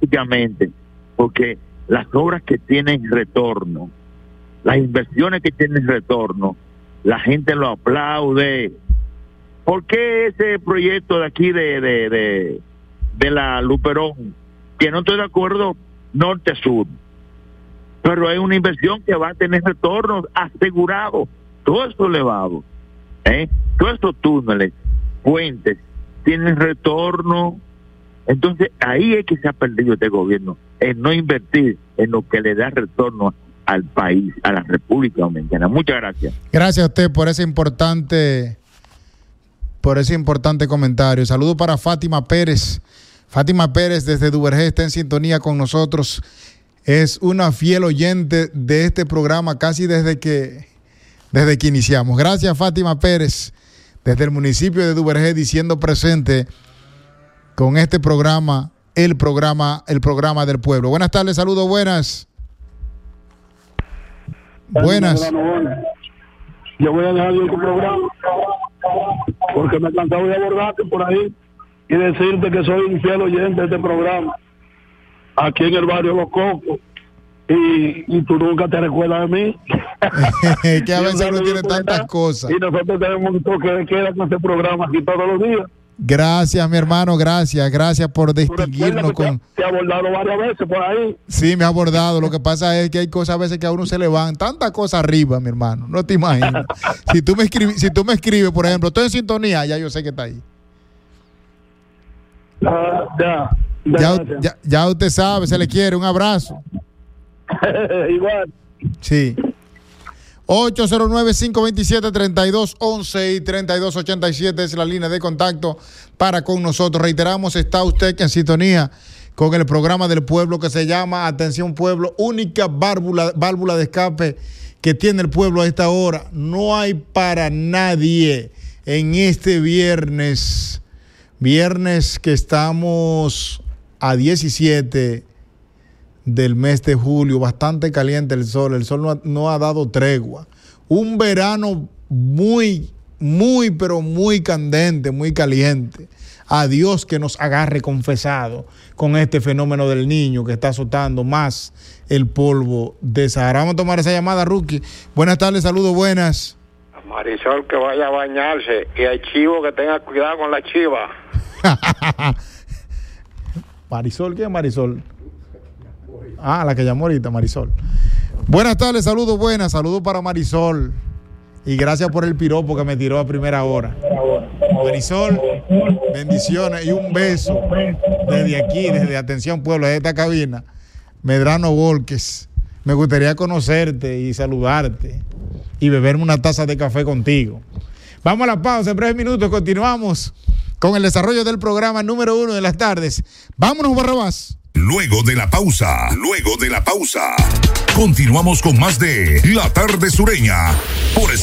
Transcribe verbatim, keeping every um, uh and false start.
prácticamente, porque las obras que tienen retorno, las inversiones que tienen retorno, la gente lo aplaude. ¿Por qué ese proyecto de aquí de, de, de, de la Luperón, que no estoy de acuerdo, norte-sur, pero es una inversión que va a tener retornos asegurados, todo eso elevado, ¿eh? Todos estos túneles, puentes, tienen retorno? Entonces ahí es que se ha perdido este gobierno, en no invertir en lo que le da retorno al país, a la República Dominicana. Muchas gracias. Gracias a usted por ese importante, por ese importante comentario. Saludo para Fátima Pérez. Fátima Pérez desde Duvergé está en sintonía con nosotros. Es una fiel oyente de este programa casi desde que, desde que iniciamos. Gracias, Fátima Pérez, desde el municipio de Duvergé, diciendo presente con este programa, el programa, el programa del pueblo. Buenas tardes, saludos, buenas. Buenas. Yo voy a dejar de tu programa porque me he cansado de abordarte por ahí y decirte que soy un fiel oyente de este programa aquí en el barrio Los Cocos, y, y tú nunca te recuerdas de mí. Que a veces uno tiene tantas cosas. Y nosotros tenemos un toque de queda con este programa aquí todos los días. Gracias, mi hermano, gracias, gracias por distinguirnos con... Te ha abordado varias veces por ahí. Sí, me ha abordado. Lo que pasa es que hay cosas a veces que a uno se le van tantas cosas arriba, mi hermano. No te imaginas. Si tú me escribes, si tú me escribes, por ejemplo, estoy en sintonía, ya yo sé que está ahí. Uh, ya, ya, ya, ya, ya usted sabe, se le quiere. Un abrazo. Igual. Sí. ocho cero nueve, cinco dos siete, tres dos once y treinta y dos ochenta y siete es la línea de contacto para con nosotros. Reiteramos, está usted en sintonía con el programa del pueblo que se llama Atención Pueblo, única válvula, válvula de escape que tiene el pueblo a esta hora. No hay para nadie en este viernes, viernes que estamos a diecisiete del mes de julio, bastante caliente el sol, el sol no ha, no ha dado tregua. Un verano muy, muy, pero muy candente, muy caliente. A Dios que nos agarre confesado con este fenómeno del niño que está azotando más el polvo de Sahara. Vamos a tomar esa llamada, Rookie. Buenas tardes, saludos, buenas. Marisol que vaya a bañarse y hay chivo que tenga cuidado con la chiva. Marisol, ¿quién es Marisol? Ah, la que llamó ahorita, Marisol. Buenas tardes, saludos, buenas, saludos para Marisol. Y gracias por el piropo que me tiró a primera hora. Marisol, bendiciones y un beso desde aquí, desde Atención Pueblo, de esta cabina. Medrano Volques, me gustaría conocerte y saludarte y beberme una taza de café contigo. Vamos a la pausa, en breves minutos continuamos con el desarrollo del programa número uno de las tardes. Vámonos, Barrabás. Luego de la pausa, luego de la pausa, continuamos con más de La Tarde Sureña por